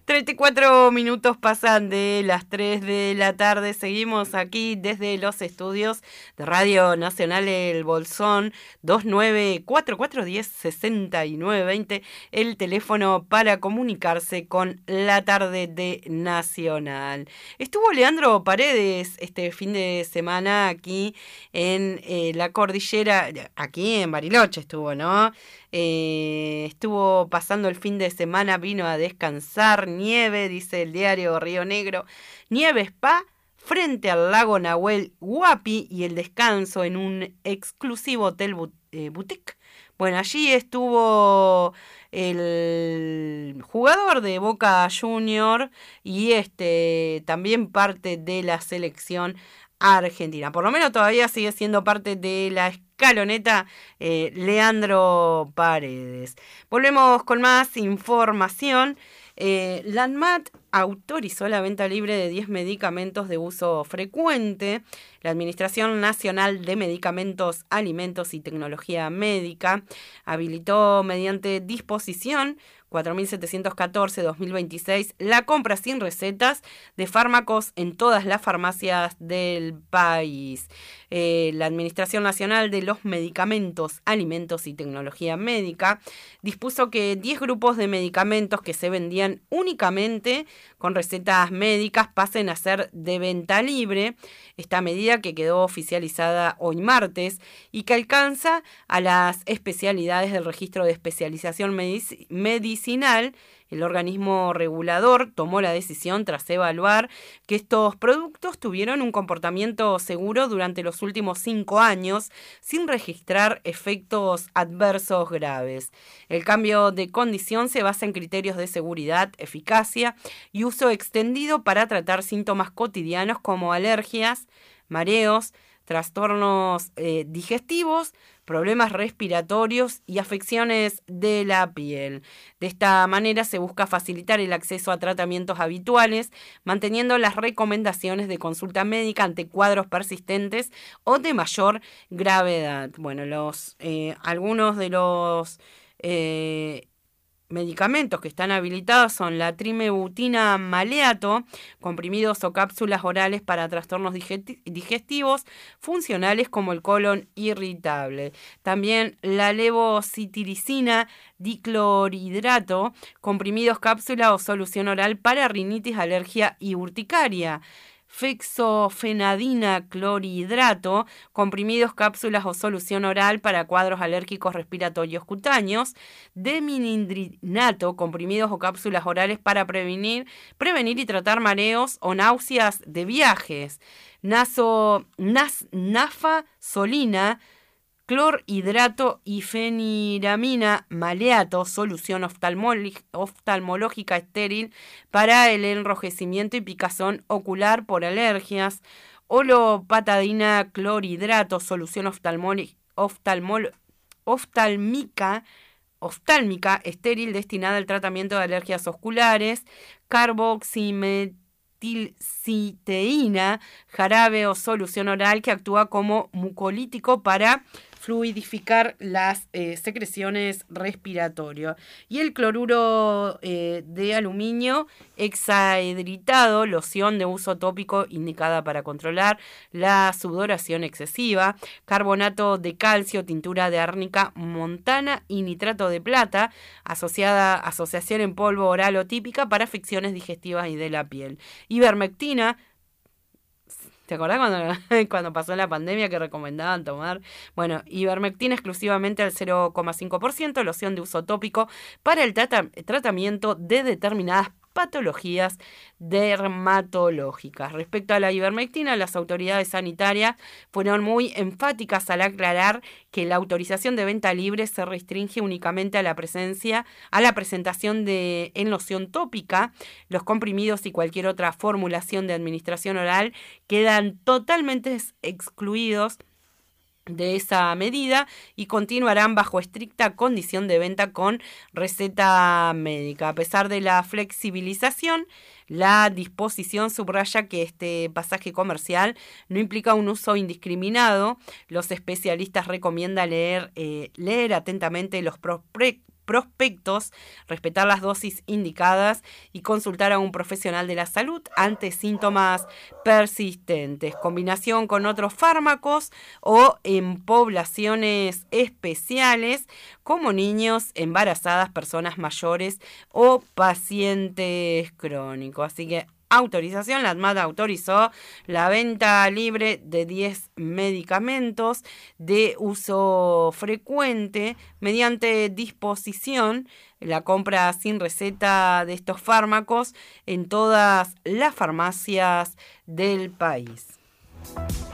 34 minutos pasan de las 3 de la tarde. Seguimos aquí desde los estudios de Radio Nacional El Bolsón. 2944106920, el teléfono para comunicarse con la tarde de Nacional. Estuvo Leandro Paredes este fin de semana aquí en la cordillera, aquí en Bariloche estuvo, ¿no? Estuvo pasando el fin de semana, vino a descansar. Nieve, dice el diario Río Negro, nieve spa frente al lago Nahuel Huapi y el descanso en un exclusivo hotel boutique. Bueno, allí estuvo el jugador de Boca Junior y también parte de la selección argentina. Por lo menos todavía sigue siendo parte de la escaloneta Leandro Paredes. Volvemos con más información. La ANMAT autorizó la venta libre de 10 medicamentos de uso frecuente. La Administración Nacional de Medicamentos, Alimentos y Tecnología Médica habilitó mediante disposición 4714-2026 la compra sin recetas de fármacos en todas las farmacias del país. La Administración Nacional de los Medicamentos, Alimentos y Tecnología Médica dispuso que 10 grupos de medicamentos que se vendían únicamente con recetas médicas pasen a ser de venta libre. Esta medida, que quedó oficializada hoy martes y que alcanza a las especialidades del registro de especialización medicinal, el organismo regulador tomó la decisión tras evaluar que estos productos tuvieron un comportamiento seguro durante los últimos 5 años sin registrar efectos adversos graves. El cambio de condición se basa en criterios de seguridad, eficacia y uso extendido para tratar síntomas cotidianos como alergias, mareos, trastornos digestivos, problemas respiratorios y afecciones de la piel. De esta manera se busca facilitar el acceso a tratamientos habituales, manteniendo las recomendaciones de consulta médica ante cuadros persistentes o de mayor gravedad. Bueno, algunos de los medicamentos que están habilitados son la trimebutina maleato, comprimidos o cápsulas orales para trastornos digestivos funcionales como el colon irritable. También la levocitiricina diclorhidrato, comprimidos, cápsula o solución oral para rinitis, alergia y urticaria. Fexofenadina clorhidrato, comprimidos, cápsulas o solución oral para cuadros alérgicos respiratorios cutáneos. Deminindrinato, comprimidos o cápsulas orales para prevenir y tratar mareos o náuseas de viajes. Nafasolina clorhidrato y feniramina maleato, solución oftalmológica estéril para el enrojecimiento y picazón ocular por alergias. Olopatadina clorhidrato, solución oftálmica estéril destinada al tratamiento de alergias oculares. Carboximetilciteína, jarabe o solución oral que actúa como mucolítico para fluidificar las secreciones respiratorias. Y el cloruro de aluminio hexaedritado, loción de uso tópico indicada para controlar la sudoración excesiva. Carbonato de calcio, tintura de árnica montana y nitrato de plata, asociación en polvo oral o típica para afecciones digestivas y de la piel. Ivermectina. ¿Te acordás cuando pasó la pandemia que recomendaban tomar? Bueno, ivermectina exclusivamente al 0,5%, loción de uso tópico para el tratamiento de determinadas patologías dermatológicas. Respecto a la ivermectina, las autoridades sanitarias fueron muy enfáticas al aclarar que la autorización de venta libre se restringe únicamente a la presentación en loción tópica. Los comprimidos y cualquier otra formulación de administración oral quedan totalmente excluidos de esa medida y continuarán bajo estricta condición de venta con receta médica. A pesar de la flexibilización, la disposición subraya que este pasaje comercial no implica un uso indiscriminado. Los especialistas recomiendan leer atentamente los prospectos, respetar las dosis indicadas y consultar a un profesional de la salud ante síntomas persistentes, combinación con otros fármacos o en poblaciones especiales como niños, embarazadas, personas mayores o pacientes crónicos. Así que autorización, la ANMAT autorizó la venta libre de 10 medicamentos de uso frecuente mediante disposición, la compra sin receta de estos fármacos en todas las farmacias del país.